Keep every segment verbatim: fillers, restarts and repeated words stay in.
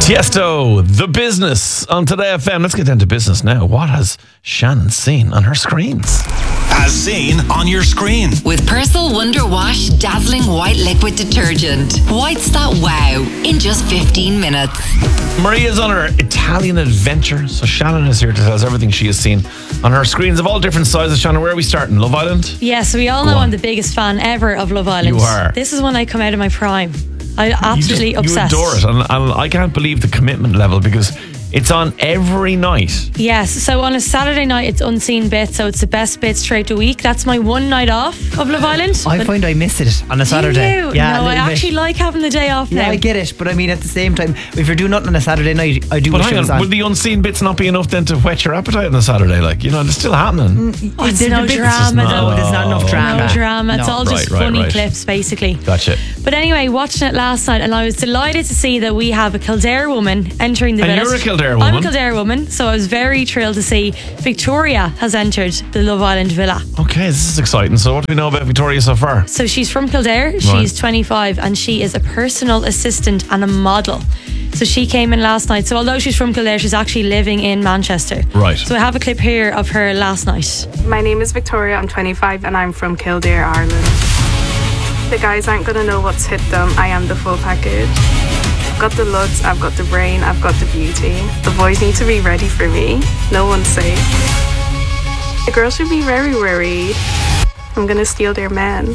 Tiesto, The Business on Today F M. Let's get down to business now. What has Shannon seen on her screens? As seen on your screen. With Persil Wonder Wash Dazzling White Liquid Detergent. Whites that wow in just fifteen minutes. Maria's on her Italian adventure, so Shannon is here to tell us everything she has seen on her screens of all different sizes. Shannon, where are we starting? Love Island? Yes, we all Go know on. I'm the biggest fan ever of Love Island. You are. This is when I come out of my prime. I'm absolutely you just, obsessed. You adore it, and, and I can't believe the commitment level because it's on every night. Yes, so on a Saturday night it's unseen bits, so it's the best bits throughout the week. That's my one night off of Love Island. I But find I miss it on a do Saturday. you? Yeah, a no, I little bit. actually like having the day off Yeah, now. I get it, but I mean at the same time, if you're doing nothing on a Saturday night, I do But wish it hang was on, on. would the unseen bits not be enough then to whet your appetite on a Saturday? Like, you know, it's still happening. Oh, it's There's no a bit- drama not- though. No, there's not enough drama. No drama. It's No. all just Right, right, funny right. clips, basically. Gotcha. But anyway, watching it last night, and I was delighted to see that we have a Kildare woman entering the And village. you're a Kildare I'm woman. a Kildare woman, so I was very thrilled to see Victoria has entered the Love Island villa. Okay, this is exciting. So what do we know about Victoria so far? So she's from Kildare. She's twenty-five, and she is a personal assistant and a model. So she came in last night. So although she's from Kildare, she's actually living in Manchester. Right. So I have a clip here of her last night. My name is Victoria, I'm twenty-five and I'm from Kildare, Ireland. The guys aren't gonna know what's hit them, I am the full package. I've got the looks, I've got the brain, I've got the beauty. The boys need to be ready for me, no one's safe. The girls should be very worried. I'm gonna steal their men.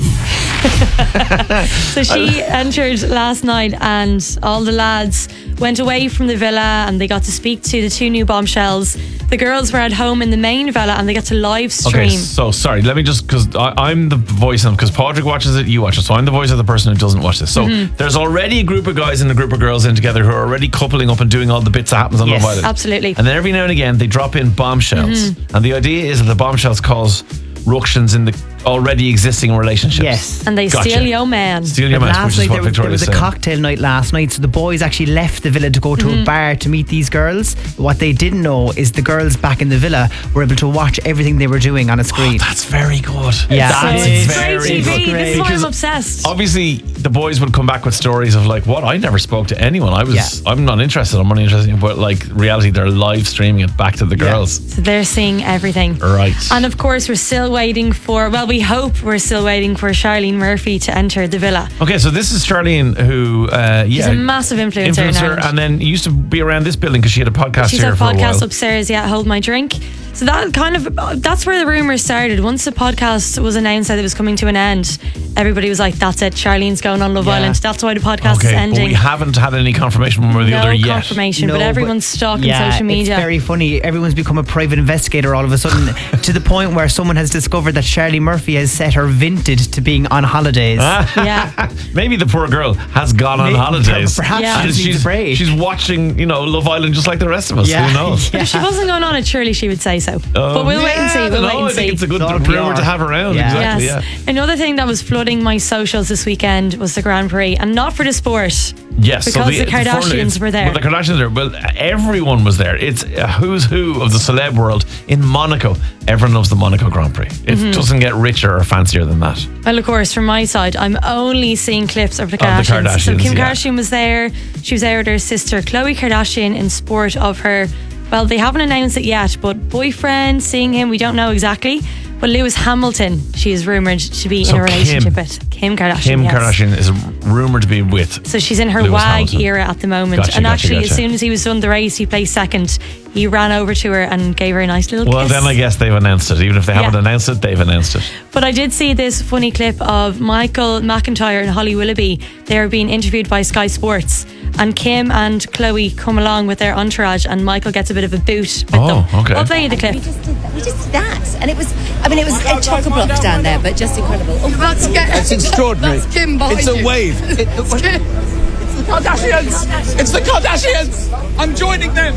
So she entered last night, and all the lads went away from the villa and they got to speak to the two new bombshells. The girls were at home in the main villa and they got to live stream. Okay, so sorry, let me just, because I'm the voice of, because Patrick watches it, you watch it, so I'm the voice of the person who doesn't watch this. So Mm-hmm. there's already a group of guys and a group of girls in together who are already coupling up and doing all the bits that happens on Yes, Love Island. absolutely. And then every now and again they drop in bombshells. Mm-hmm. And the idea is that the bombshells cause ructions in the already existing relationships. Yes. And they Gotcha. steal your man. Steal your But man, last which is night what there was, there Victoria's was a saying. cocktail night last night, so the boys actually left the villa to go to Mm-hmm. a bar to meet these girls. What they didn't know is the girls back in the villa were able to watch everything they were doing on a screen. That's very good. Yeah. That's So it's very great T V. good. This is why Because I'm obsessed. obviously the boys would come back with stories of like, what, I never spoke to anyone. I was Yeah. I'm not interested, I'm only interested in, but like reality they're live streaming it back to the girls. So they're seeing everything. Right. And of course, we're still waiting for, well, we hope we're still waiting for Charlene Murphy to enter the villa. Okay, so this is Charlene, who uh She's yeah, a massive influencer, in influencer, Ireland. and then used to be around this building because she had a podcast She's here had a for a podcast while. upstairs, yeah, Hold My Drink. So that kind of, that's where the rumours started. Once the podcast was announced that it was coming to an end, everybody was like, that's it, Charlene's going on Love Yeah. Island. That's why the podcast Okay, is but ending. we haven't had any confirmation one way or the no other yet. confirmation, No, but everyone's stalking yeah, social media. It's very funny. Everyone's become a private investigator all of a sudden, to the point where someone has discovered that Charlie Murphy has set her Vinted to being on holidays. yeah. Maybe the poor girl has gone on Maybe- holidays. perhaps Yeah. she just needs she's, a break. she's watching, you know, Love Island just like the rest of us. Yeah. Who knows? But if she wasn't going on it, surely she would say so. but we'll wait and see. Yeah, I We'll don't wait know. and I think see. it's a good It's all rumour P R. to have around. Yeah. Exactly. Yes. Yeah. Another thing that was flooding my socials this weekend was the Grand Prix, and not for the sport. Yes, Because the Kardashians were there. Well, the Kardashians were there. Well, everyone was there. It's a who's who of the celeb world in Monaco. Everyone loves the Monaco Grand Prix. It Mm-hmm. doesn't get richer or fancier than that. Well, of course, from my side, I'm only seeing clips of the the Kardashians. so Kardashians, Kim yeah. Kardashian was there. She was there with her sister Khloe Kardashian in support of her. Well, they haven't announced it yet, but boyfriend, seeing him, we don't know exactly. But Lewis Hamilton, she is rumoured to be So in a relationship Kim. with. Kim Kardashian. Kim yes. Kardashian is rumoured to be with. So she's in her Lewis WAG Hamilton. era at the moment. Gotcha, and gotcha, actually, gotcha. as soon as he was done the race, he placed second. He ran over to her and gave her a nice little Well, kiss. then I guess they've announced it. Even if they haven't Yeah. announced it, they've announced it. But I did see this funny clip of Michael McIntyre and Holly Willoughby. They are being interviewed by Sky Sports. And Kim and Chloe come along with their entourage, and Michael gets a bit of a boot with Oh, them. okay. I'll play you the clip. We just did that. We just did that, and it was. I mean, it was a chock a block down there, but just incredible. Oh, That's, that's it's extraordinary. That's Kim behind It's a you. wave. It- It's Kim. It's the Kardashians. It's the Kardashians. I'm joining them.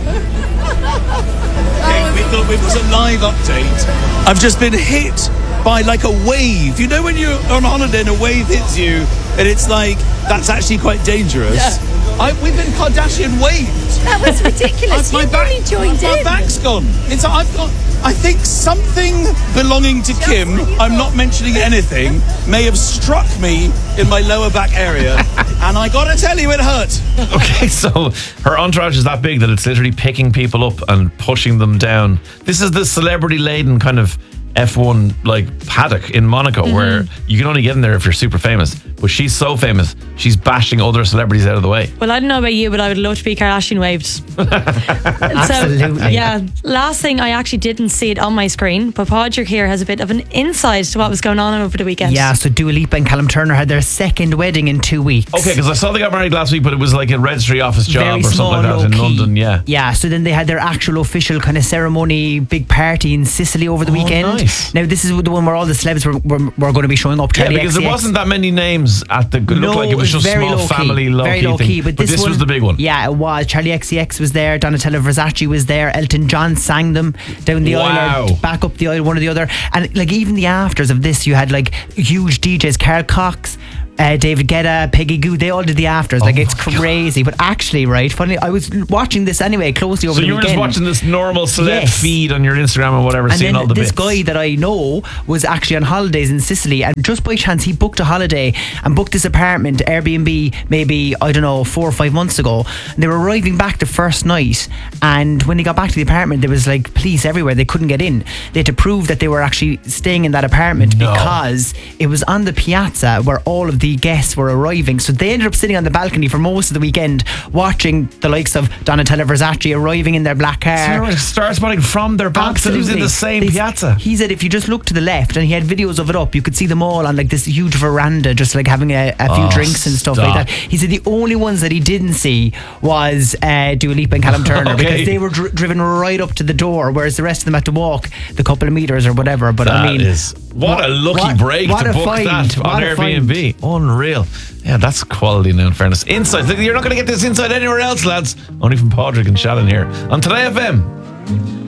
we thought it was a live update. I've just been hit by like a wave. You know when you're on holiday and a wave hits you, and it's like that's actually quite dangerous. Yeah. I, we've been Kardashian waved. That was ridiculous. my You back, really joined my in. back's gone. It's I've got I think something belonging to Kim, I'm not mentioning anything, may have struck me in my lower back area, and I gotta tell you, it hurt. Okay, so her entourage is that big that it's literally picking people up and pushing them down. This is the celebrity-laden kind of F one like paddock in Monaco, mm-hmm. where you can only get in there if you're super famous. But she's so famous, she's bashing other celebrities out of the way. Well, I don't know about you, but I would love to be Kardashian waved. Absolutely. So, yeah, last thing, I actually didn't see it on my screen, but Podrick here has a bit of an insight to what was going on over the weekend. Yeah, so Dua Lipa and Callum Turner had their second wedding in two weeks. Okay, because I saw they got married last week, but it was like a registry office job Very or small, something like that in low-key. London. Yeah. Yeah, so then they had their actual official kind of ceremony, big party in Sicily over the Oh, weekend. nice. Now, this is the one where all the celebs were, were, were going to be showing up. Yeah, Charli because X C X. there wasn't that many names at the. It looked No, like it was just very small low-key, family, low very key low thing. key, but But this this one- was the big one. Yeah, it was. Charli X C X was there. Donatella Versace was there. Elton John sang them down the Wow. aisle, or back up the aisle, one or the other. And like even the afters of this, you had like huge D Js, Carl Cox, uh, David Guetta, Peggy Gou. They all did the afters. Like Oh it's my God. crazy. But actually, right, funny. I was watching this anyway closely over So the you were weekend. just watching this normal celeb Yes. feed on your Instagram or whatever, And seeing then all the this bits. guy that I know was actually on holidays in Sicily, and just by chance he booked a holiday and booked this apartment Airbnb maybe I don't know four or five months ago. And they were arriving back the first night, and when they got back to the apartment there was like police everywhere. They couldn't get in. They had to prove that they were actually staying in that apartment No. because it was on the piazza where all of the guests were arriving. So they ended up sitting on the balcony for most of the weekend watching the likes of Donatella Versace arriving in their black car. So you were star spotting from their balcony. It was in the same They- piazza. He said if you just look to the left, and he had videos of it up, you could see them all on like this huge veranda, just like having a, a few Oh, drinks and stuff stop. like that. He said the only ones that he didn't see was uh, Dua Lipa and Callum Turner Okay. because they were dr- driven right up to the door, whereas the rest of them had to walk the couple of meters or whatever. But That I mean, is what a lucky what- break what to a book find, that on what a find. Airbnb. Unreal. Yeah, that's quality now, in fairness. Insight. You're not going to get this insight anywhere else, lads. Only from Podrick and Shannon here on Today F M.